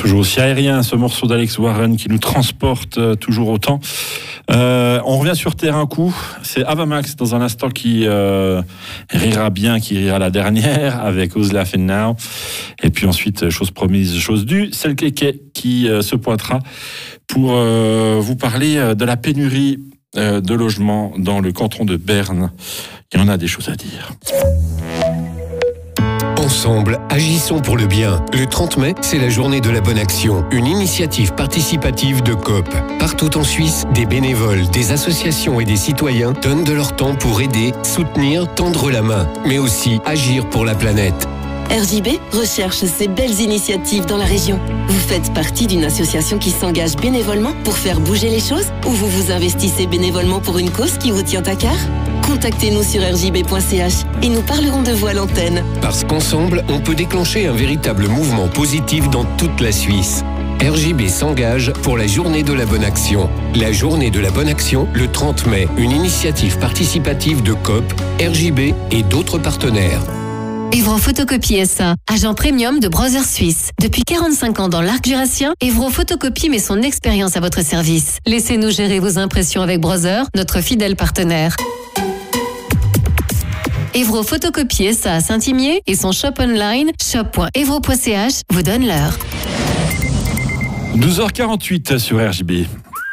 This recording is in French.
Toujours aussi aérien, ce morceau d'Alex Warren qui nous transporte toujours autant. On revient sur terre un coup. C'est Avamax dans un instant qui rira bien, qui rira la dernière avec Who's Laughing Now. Et puis ensuite, chose promise, chose due, c'est le Kéké qui se pointera pour vous parler de la pénurie de logements dans le canton de Berne. Il y en a des choses à dire. Ensemble, agissons pour le bien. Le 30 mai, c'est la journée de la bonne action, une initiative participative de COP. Partout en Suisse, des bénévoles, des associations et des citoyens donnent de leur temps pour aider, soutenir, tendre la main, mais aussi agir pour la planète. RJB recherche ces belles initiatives dans la région. Vous faites partie d'une association qui s'engage bénévolement pour faire bouger les choses ou vous vous investissez bénévolement pour une cause qui vous tient à cœur ? Contactez-nous sur rjb.ch et nous parlerons de vous à l'antenne. Parce qu'ensemble, on peut déclencher un véritable mouvement positif dans toute la Suisse. RJB s'engage pour la journée de la bonne action. La journée de la bonne action, le 30 mai, une initiative participative de COP, RJB et d'autres partenaires. Evro Photocopie SA, agent premium de Brothers Suisse. Depuis 45 ans dans l'arc jurassien, Evro Photocopie met son expérience à votre service. Laissez-nous gérer vos impressions avec Brothers, notre fidèle partenaire. Evro Photocopie SA à Saint-Imier et son shop online shop.evro.ch vous donne l'heure. 12h48 sur RJB.